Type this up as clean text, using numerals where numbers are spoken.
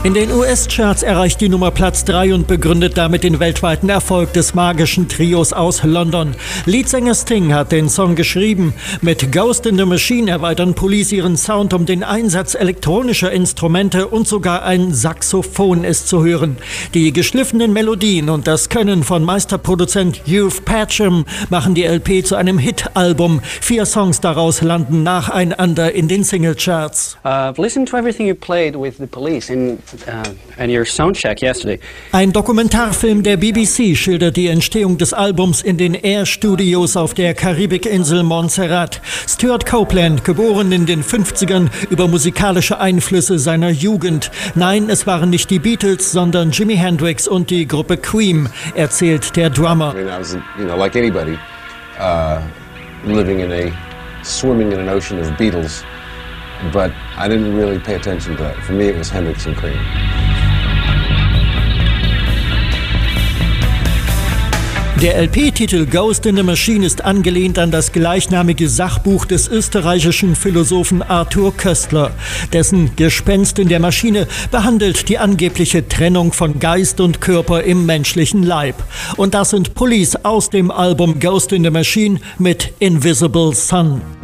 In den US-Charts erreicht die Nummer Platz 3 und begründet damit den weltweiten Erfolg des magischen Trios aus London. Leadsänger Sting hat den Song geschrieben. Mit Ghost in the Machine erweitern Police ihren Sound um den Einsatz elektronischer Instrumente und sogar ein Saxophon ist zu hören. Die geschliffenen Melodien und das Können von Meisterproduzent Hugh Patcham machen die LP zu einem Hit-Album. 4 Songs daraus landen nacheinander in den Singlecharts. Listen to everything you played with the Police and your soundcheck yesterday. Ein Dokumentarfilm der BBC schildert die Entstehung des Albums in den Air Studios auf der Karibikinsel Montserrat. Stuart Copeland, geboren in den 50ern, über musikalische Einflüsse seiner Jugend. Nein, es waren nicht die Beatles, sondern Jimi Hendrix und die Gruppe Cream, erzählt der Drummer. I was, like anybody, swimming in an ocean of Beatles. But I didn't really pay attention to that. For me, it was Hendrix and Cream. Der LP-Titel Ghost in the Machine ist angelehnt an das gleichnamige Sachbuch des österreichischen Philosophen Arthur Koestler. Dessen Gespenst in der Maschine behandelt die angebliche Trennung von Geist und Körper im menschlichen Leib. Und das sind Police aus dem Album Ghost in the Machine mit Invisible Sun.